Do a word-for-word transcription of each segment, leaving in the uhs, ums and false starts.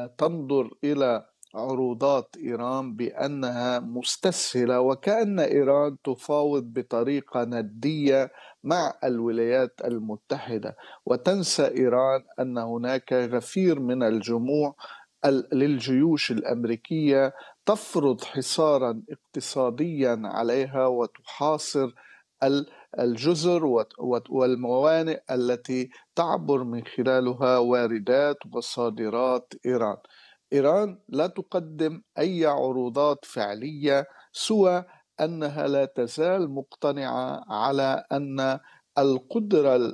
تنظر إلى عروضات إيران بأنها مستسهلة، وكأن إيران تفاوض بطريقة ندية مع الولايات المتحدة، وتنسى إيران أن هناك غفير من الجموع للجيوش الأمريكية تفرض حصارا اقتصاديا عليها وتحاصر الجزر والموانئ التي تعبر من خلالها واردات وصادرات إيران. إيران لا تقدم أي عروضات فعلية سوى أنها لا تزال مقتنعة على أن القدرة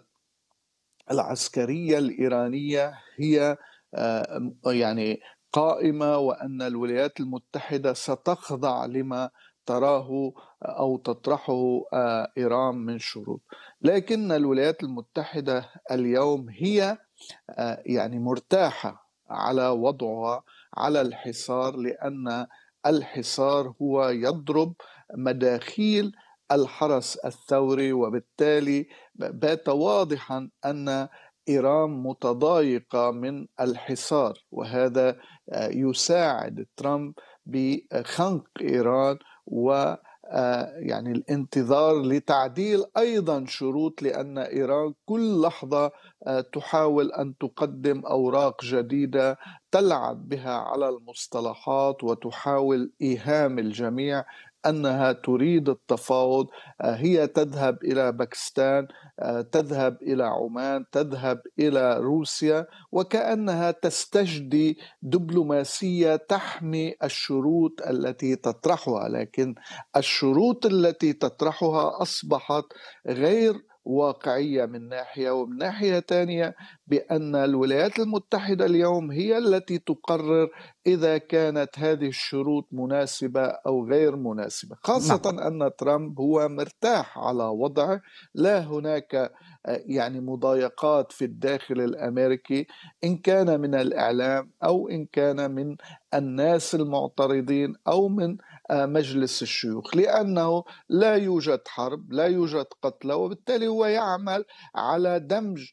العسكرية الإيرانية هي يعني قائمة، وأن الولايات المتحدة ستخضع لما تراه أو تطرحه إيران من شروط. لكن الولايات المتحدة اليوم هي يعني مرتاحة على وضعها على الحصار، لأن الحصار هو يضرب مداخيل الحرس الثوري، وبالتالي بات واضحا أن إيران متضايقة من الحصار، وهذا يساعد ترامب بخنق إيران و يعني الانتظار لتعديل أيضا شروط، لأن إيران كل لحظة تحاول أن تقدم أوراق جديدة تلعب بها على المصطلحات وتحاول إيهام الجميع أنها تريد التفاوض. هي تذهب إلى باكستان، تذهب إلى عمان، تذهب إلى روسيا، وكأنها تستجدي دبلوماسية تحمي الشروط التي تطرحها، لكن الشروط التي تطرحها أصبحت غير واقعية من ناحية، ومن ناحية ثانية بأن الولايات المتحدة اليوم هي التي تقرر إذا كانت هذه الشروط مناسبة أو غير مناسبة، خاصة نعم. أن ترامب هو مرتاح على وضعه، لا هناك يعني مضايقات في الداخل الأمريكي، إن كان من الإعلام أو إن كان من الناس المعترضين أو من مجلس الشيوخ، لأنه لا يوجد حرب، لا يوجد قتلى، وبالتالي هو يعمل على دمج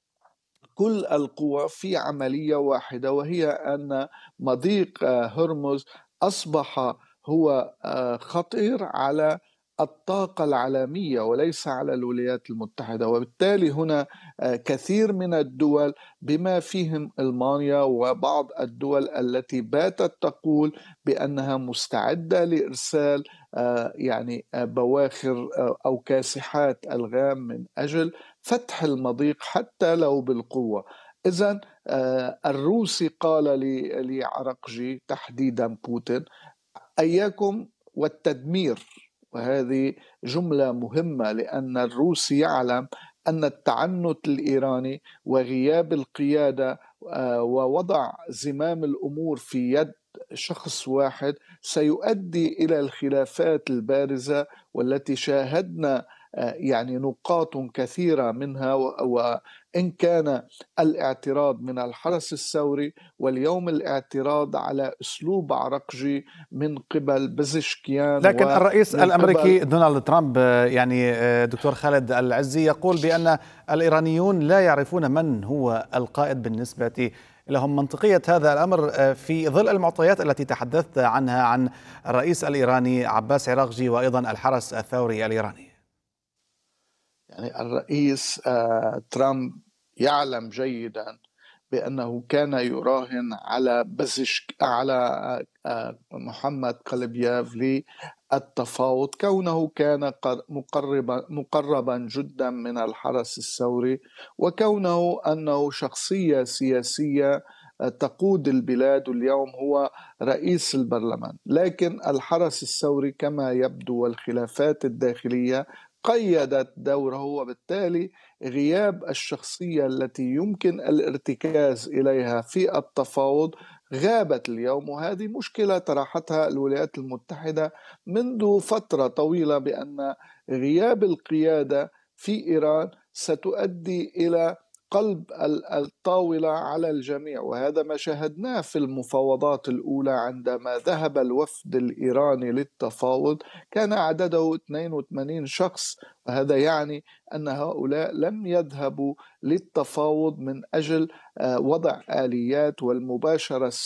كل القوى في عملية واحدة، وهي أن مضيق هرمز أصبح هو خطير على الطاقة العالمية وليس على الولايات المتحدة، وبالتالي هنا كثير من الدول بما فيهم ألمانيا وبعض الدول التي باتت تقول بأنها مستعدة لإرسال يعني بواخر أو كاسحات ألغام من أجل فتح المضيق حتى لو بالقوة. إذن الروسي قال لعرقجي تحديدا بوتين: إياكم والتدمير. وهذه جملة مهمة، لأن الروسي يعلم أن التعنت الإيراني وغياب القيادة ووضع زمام الأمور في يد شخص واحد سيؤدي إلى الخلافات البارزة والتي شاهدنا يعني نقاط كثيرة منها، وإن كان الاعتراض من الحرس الثوري، واليوم الاعتراض على أسلوب عرقجي من قبل بزشكيان لكن الرئيس ومن الأمريكي قبل دونالد ترامب يعني دكتور خالد العزي يقول بأن الإيرانيون لا يعرفون من هو القائد بالنسبة لهم. منطقية هذا الأمر في ظل المعطيات التي تحدثت عنها عن الرئيس الإيراني عباس عراقجي وأيضا الحرس الثوري الإيراني؟ يعني الرئيس ترامب يعلم جيدا بأنه كان يراهن على بزشك على محمد قليبيف للتفاوض، كونه كان مقربا مقربا جدا من الحرس الثوري، وكونه أنه شخصية سياسية تقود البلاد، واليوم هو رئيس البرلمان. لكن الحرس الثوري كما يبدو والخلافات الداخلية قيدت دوره، وبالتالي غياب الشخصية التي يمكن الارتكاز إليها في التفاوض غابت اليوم، وهذه مشكلة طرحتها الولايات المتحدة منذ فترة طويلة، بأن غياب القيادة في إيران ستؤدي إلى قلب الطاولة على الجميع، وهذا ما شاهدناه في المفاوضات الأولى. عندما ذهب الوفد الإيراني للتفاوض كان عدده اثنين وثمانين شخص، وهذا يعني أن هؤلاء لم يذهبوا للتفاوض من أجل وضع آليات والمباشرة